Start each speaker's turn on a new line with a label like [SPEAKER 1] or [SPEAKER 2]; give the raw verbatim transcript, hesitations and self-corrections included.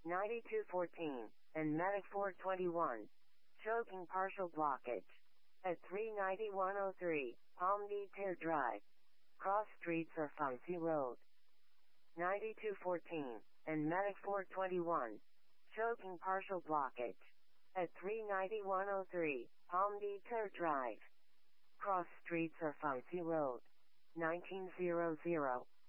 [SPEAKER 1] ninety-two fourteen, and Medic four twenty-one. Choking partial blockage. At three ninety-one oh three, Palm Detail Drive. Cross streets or Funky Road. ninety-two fourteen, and Medic four twenty-one. Choking partial blockage. At three ninety-one oh three, Palm Detail Drive. Cross streets or Funky Road. nineteen hundred.